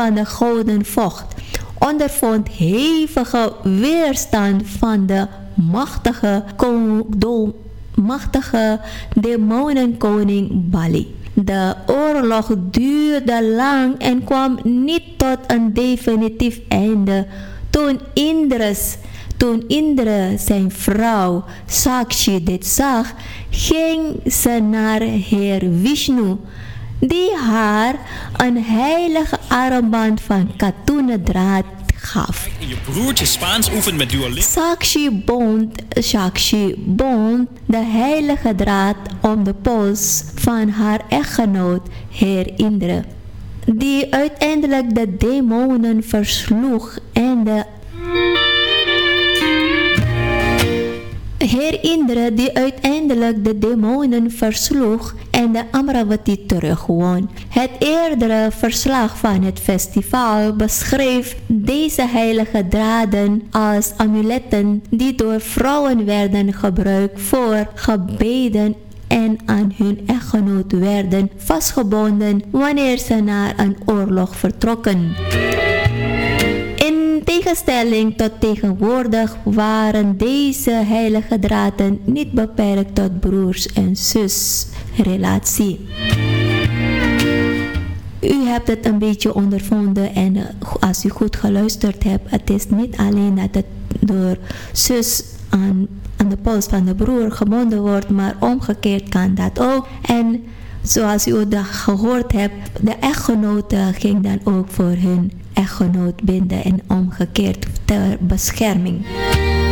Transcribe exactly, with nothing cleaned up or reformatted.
van de gouden vocht ondervond hevige weerstand van de machtige, ko- do- machtige demonenkoning Bali. De oorlog duurde lang en kwam niet tot een definitief einde toen Indres, toen Indra zijn vrouw Sakshi dit zag, ging ze naar Heer Vishnu, die haar een heilige armband van katoenen draad gaf. Je broertje Spaans oefent met Duolingo. Sakshi bond, Sakshi bond de heilige draad om de pols van haar echtgenoot, Heer Indra, die uiteindelijk de demonen versloeg en de Heer Indra die uiteindelijk de demonen versloeg en de Amravati terugwon. Het eerdere verslag van het festival beschreef deze heilige draden als amuletten die door vrouwen werden gebruikt voor gebeden en aan hun echtgenoot werden vastgebonden wanneer ze naar een oorlog vertrokken. In tegenstelling tot tegenwoordig waren deze heilige draden niet beperkt tot broers- en zusrelatie. U hebt het een beetje ondervonden en als u goed geluisterd hebt, het is niet alleen dat het door zus aan, aan de pols van de broer gebonden wordt, maar omgekeerd kan dat ook. En zoals u dat gehoord hebt, de echtgenoten ging dan ook voor hun echtgenoot binden en omgekeerd ter bescherming.